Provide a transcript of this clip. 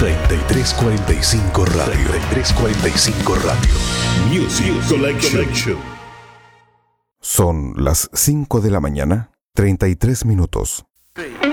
3345 Radio. 3345 Radio. Music Collection. Son las 5 de la mañana, 33 minutos. Sí.